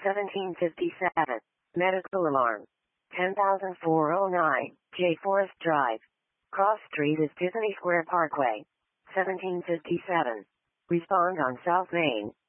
1757. Medical alarm. 10,409, J. Forest Drive. Cross Street is Tiffany Square Parkway. 1757. Respond on South Main.